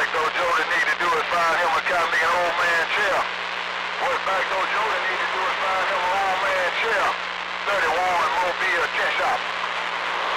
Backdoor Joe that need to do is find him a copy of an old man chair. What Backdoor Joe that need to do is find him an old man chair.